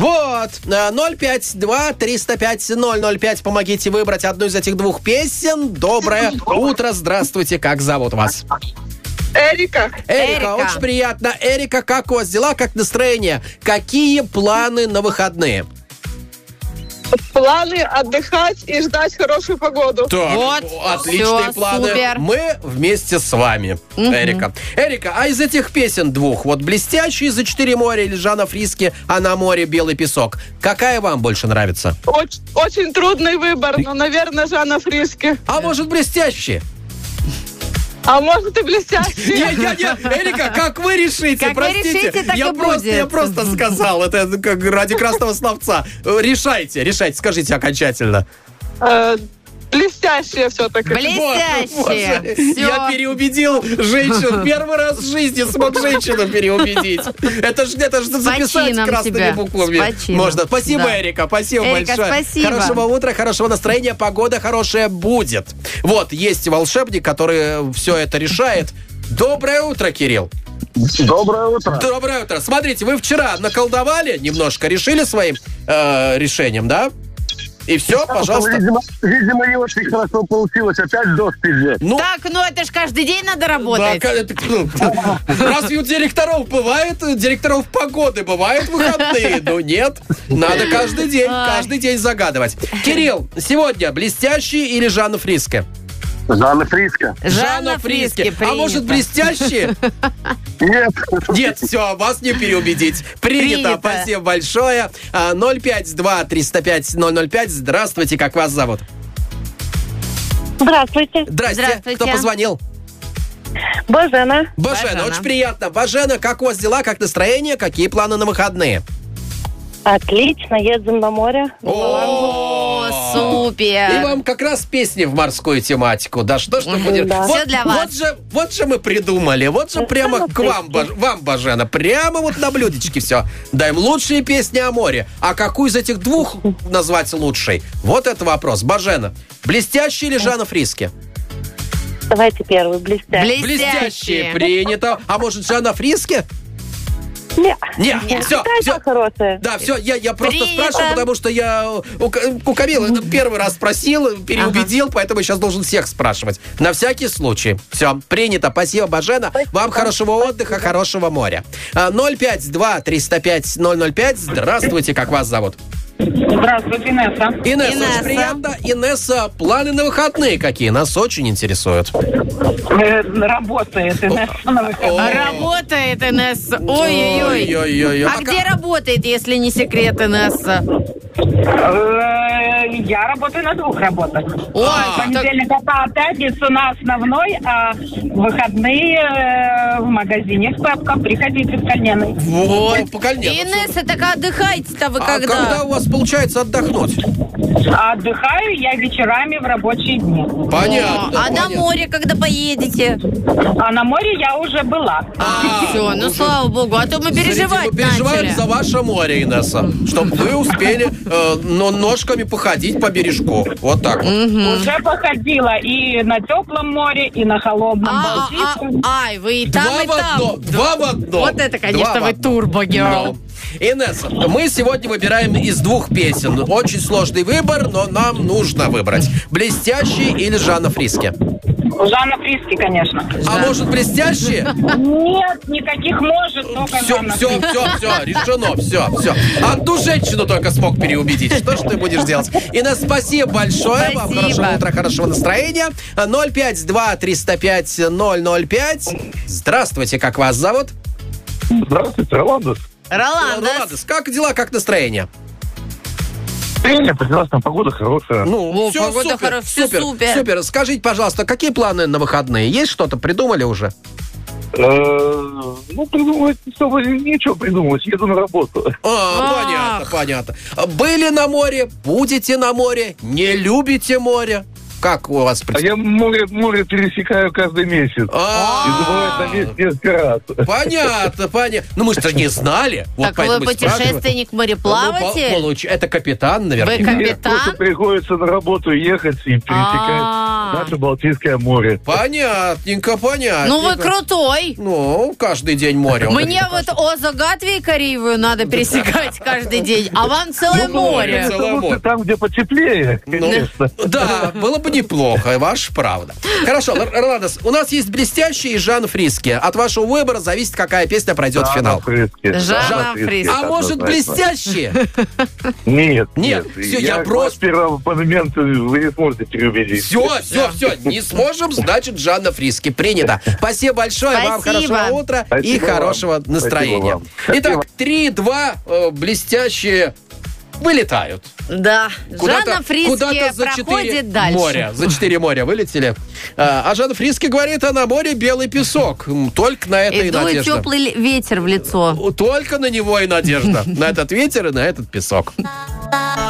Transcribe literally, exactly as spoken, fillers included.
Вот. ноль пять два триста пять ноль ноль пять. Помогите выбрать одну из этих двух песен. Доброе утро. Здравствуйте. Как зовут вас? Эрика. Эрика. Эрика. Очень приятно. Эрика, как у вас дела? Как настроение? Какие планы на выходные? Планы отдыхать и ждать хорошую погоду. Так, Вот, отличные всё, планы. супер. Мы вместе с вами, Эрика. Эрика, а из этих песен двух, вот «Блестящий» за четыре моря или Жанна Фриске «А на море белый песок», какая вам больше нравится? Очень, очень трудный выбор, но, наверное, Жанна Фриске. А может, «Блестящий»? А может и блестящий. Не-не-не, Эрика, как вы решите, Как вы простите. решите, так я и просто, будет. Я просто сказал, это как ради красного словца. Решайте, решайте, скажите окончательно. Э, Блестящая все-таки. Блестяще. Всё. Я переубедил женщин. Первый раз в жизни смог женщину переубедить. Это же это ж записать почином красными тебя. буквами. С почином. Можно. Спасибо, Да. Эрика. Спасибо Эрика, большое. спасибо. Хорошего утра, хорошего настроения. Погода хорошая будет. Вот, есть волшебник, который все это решает. Доброе утро, Кирилл. Доброе утро. Доброе утро. Смотрите, вы вчера наколдовали немножко, решили своим э, решением, да? И все, пожалуйста. Видимо, видимо, не очень хорошо получилось. Опять дождь идет. Ну, Так, ну это ж каждый день надо да, работать. ка- это, ну, разве у директоров бывает, директоров погоды бывают выходные? Ну нет, надо каждый день, Ой. каждый день загадывать. Кирилл, сегодня «Блестящий» или Жанна Фриске? Жанна Фриске. Жанна Фриске, А может, принято. «Блестящий»? Нет. Нет, все, вас не переубедить. Принято, Принято. спасибо большое. А, ноль пять два триста пять ноль ноль пять. Здравствуйте, как вас зовут? Здравствуйте. Здрасте. Здравствуйте. Кто позвонил? Божена. Бажена, Бажена. очень приятно. Бажена, как у вас дела, как настроение, какие планы на выходные? Отлично, едем на море. О, И супер. вам как раз песни в морскую тематику. Да что ж ты будешь... Да. Вот, Всё для вот вас. же, вот же мы придумали. Вот же прямо к вам, Баж- вам, Бажена. Прямо вот на блюдечке все. Даем лучшие песни о море. А какую из этих двух назвать лучшей? Вот это вопрос. Бажена, «Блестящий» или Жанна Фриске? Давайте первый, блестящий. Блестящие. Принято. А может, Жанна Фриске? Не. Не, все, Какая все. хорошая. Да, все, я, я просто Принято. спрашиваю, потому что я у, К- у Камилы это первый раз спросил, переубедил, поэтому сейчас должен всех спрашивать. На всякий случай. Все, принято. Спасибо, Бажена. Вам хорошего отдыха, хорошего моря. А, ноль пять два триста пять ноль ноль пять. Здравствуйте, как вас зовут? Здравствуйте, Инесса. Инесса, Инесса. очень приятно. Инесса, планы на выходные какие? Нас очень интересуют. Э, Работает Инесса на выходных. О. Работает Инесса. Ой-ой-ой. Ой-ой-ой. А где работает, если не секрет, Инесса? Э, Я работаю на двух работах. Ой, А. С понедельника по пятницу на основной, а выходные э, в магазине «Степка». Приходите в Кальненый. Вот, по Кальнену. Инесса, так отдыхаете-то вы А когда? когда у вас получается отдохнуть? А отдыхаю я вечерами в рабочие дни. Понятно. А на понятно. море когда поедете? А на море я уже была. А, Все, ну уже. слава богу, а то мы переживать Смотрите, мы переживаем начали. за ваше море, Инесса, чтобы вы успели э, но ножками походить по бережку. Вот так вот. Уже походила и на теплом море, и на холодном А, а, Балтийском. а, ай, вы и там, Два и в там. одно. Два в одно. Вот это, конечно, Два в вы одно. турбо-герл. Ну. Инесса, мы сегодня выбираем из двух песен. Очень сложный выбор, но нам нужно выбрать. «Блестящий» или Жанна Фриске? Жанна Фриске, конечно. А может, «Блестящий»? Нет, никаких может, только Все, Жанна все, Фриске. все, все, решено, все, все. Одну женщину только смог переубедить. Что ж ты будешь делать? Инесс, спасибо большое. Вам Спасибо. хорошего утра, хорошего настроения. ноль пять два триста пять ноль ноль пять. Здравствуйте, как вас зовут? Здравствуйте, Роландос. Роландос. Ладос, как дела, как настроение? Настроение прекрасно, погода хорошая. Ну, О, все погода супер, хоро- всё супер, супер. супер. Скажите, пожалуйста, какие планы на выходные? Есть что-то придумали уже? Э, Ну, придумывать особо нечего придумывать. Еду на работу. А, Ах. понятно, понятно. Были на море, будете на море, не любите море? Как у вас А представляется? я море, море пересекаю каждый месяц. А, И забываю на месяц несколько раз. Понятно, понятно. Ну, мы же не знали. Вот Так вы поэтому и спрашиваем. путешественник, Ну, по- мореплаватель? получ- Это капитан, Вы наверняка. капитан? Нет, просто приходится на работу ехать и пересекать. А, Наше Балтийское море. Понятненько, понятненько. Ну вы крутой. Ну, каждый день море. Мне вот Оза Гатви и Каривию надо пересекать каждый день, а вам целое море. целое Это лучше море. там, где потеплее, Ну, конечно. да, было бы неплохо, ваша правда. Хорошо, Р- Роладос, у нас есть блестящий и Жан Фриске. От вашего выбора зависит, какая песня пройдет в финал. Фриске. Жанна Фриске, Фриске. А может, однозначно. блестящие? Нет, Нет, нет. всё, я вас просто- с первого момента вы не сможете переубедить. Все, все, все, не сможем, значит, Жанна Фриске. Принято. Спасибо большое, вам Спасибо. хорошего утра и Спасибо вам. хорошего Спасибо настроения. вам. Итак, три-два э, блестящие вылетают. Да, Куда-то, Жанна Фриске куда-то за четыре проходит дальше. моря. За четыре моря вылетели. А, а Жанна Фриске говорит, а на море белый песок. М, Только на это и, И дует надежда. теплый ли- ветер в лицо. Только на него и надежда. На этот ветер и на этот песок.